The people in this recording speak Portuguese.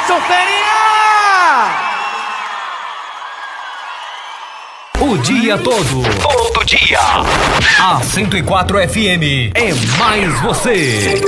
Chofeirinha! O dia todo. Todo dia. A 104 FM é mais você.